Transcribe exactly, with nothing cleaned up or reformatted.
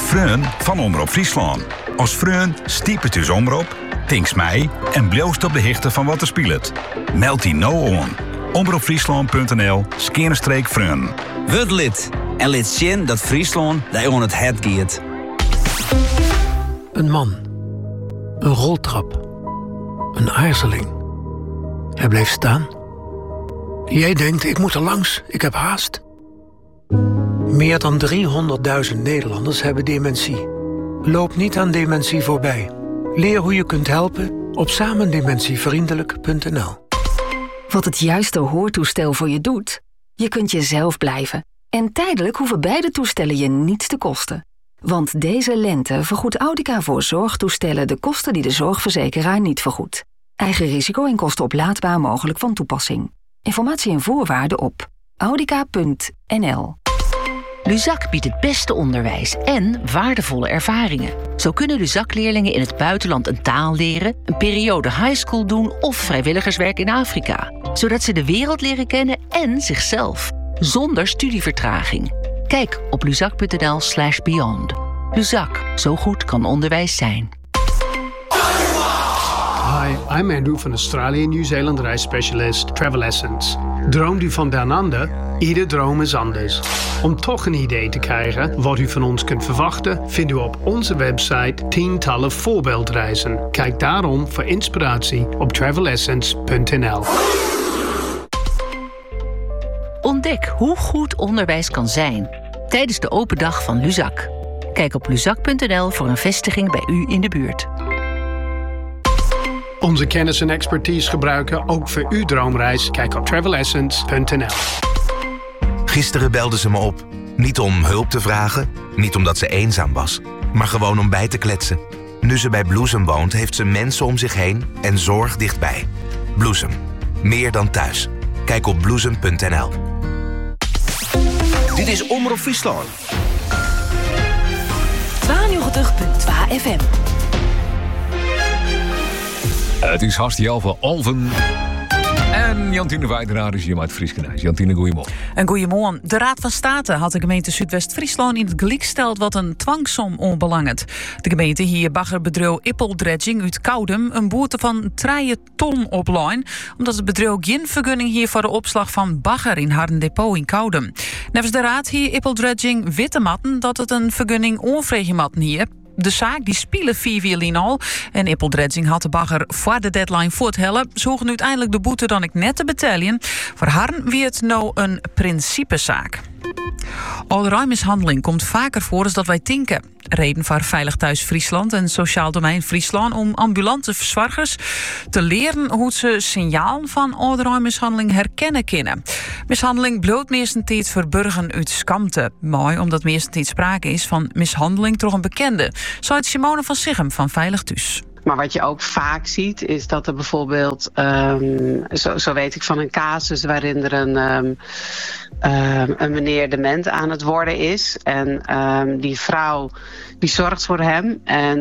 Freun van Omroep Friesland. Als Freun stiepet dus Omroep, tinks mij en bloost op de hichte van wat er speelt. Meld die nou aan. omroepfriesland.nl skerenstreek Freun. Word lid en lid zien dat Friesland daar aan het hart gaat. Een man. Een roltrap. Een aarzeling. Hij bleef staan. Jij denkt, ik moet er langs, ik heb haast. Meer dan driehonderdduizend Nederlanders hebben dementie. Loop niet aan dementie voorbij. Leer hoe je kunt helpen op samendementievriendelijk punt n l. Wat het juiste hoortoestel voor je doet? Je kunt jezelf blijven. En tijdelijk hoeven beide toestellen je niets te kosten. Want deze lente vergoedt Audica voor zorgtoestellen de kosten die de zorgverzekeraar niet vergoedt. Eigen risico en kosten oplaadbaar mogelijk van toepassing. Informatie en voorwaarden op audica punt n l. Luzak biedt het beste onderwijs en waardevolle ervaringen. Zo kunnen Luzak-leerlingen in het buitenland een taal leren, een periode highschool doen of vrijwilligerswerk in Afrika. Zodat ze de wereld leren kennen en zichzelf. Zonder studievertraging. Kijk op luzak punt n l slash beyond. Luzak, zo goed kan onderwijs zijn. Hi, I'm Andrew van Australië New Zealand reisspecialist Travel Essence. Droomt u van down under? Ieder droom is anders. Om toch een idee te krijgen wat u van ons kunt verwachten, vindt u op onze website tientallen voorbeeldreizen. Kijk daarom voor inspiratie op travel essence punt n l. Ontdek hoe goed onderwijs kan zijn tijdens de open dag van Luzak. Kijk op luzak punt n l voor een vestiging bij u in de buurt. Onze kennis en expertise gebruiken ook voor uw droomreis. Kijk op travel essence punt n l. Gisteren belde ze me op. Niet om hulp te vragen, niet omdat ze eenzaam was, maar gewoon om bij te kletsen. Nu ze bij Bloesem woont, heeft ze mensen om zich heen en zorg dichtbij. Bloesem. Meer dan thuis. Kijk op bloesem punt n l. Dit is Omroep Friesland. tweeënnegentig komma twee F M. Het is hartstikke voor Alven. En Jantine Weidenaar is hier uit Frieskenijs. Jantine, goeiemorgen. Een goeiemorgen. De Raad van State had de gemeente Zuidwest-Friesland in het gelijk steld wat een dwangsom onbelangt. De gemeente hier bagger bedrijf Ippeldredging uit Koudem een boete van drie ton opline, omdat het bedrijf geen vergunning hier voor de opslag van bagger in haar depot in Koudem. Nevens de Raad hier Ippeldredging witte matten dat het een vergunning onvregen matten hier. De zaak die spielen vier wielin al. En Ippeldredging had de bagger voor de deadline voor het hellen. Zogen uiteindelijk de boete dan ik net te betalen. Voor haar wie het nou een principezaak. Ouderijmishandeling komt vaker voor dan dat wij tinken. Reden voor Veilig Thuis Friesland en Sociaal Domein Friesland om ambulante verzorgers te leren hoe ze signaal van ouderijmishandeling herkennen kunnen. Mishandeling bloot meestentijd verburgen uit schaamte. Mooi, omdat meestentijd sprake is van mishandeling door een bekende. Zo uit Simone van Sichem van Veilig Thuis. Maar wat je ook vaak ziet, is dat er bijvoorbeeld, um, zo, zo weet ik van een casus waarin er een, um, um, een meneer dement aan het worden is. En um, die vrouw die zorgt voor hem. En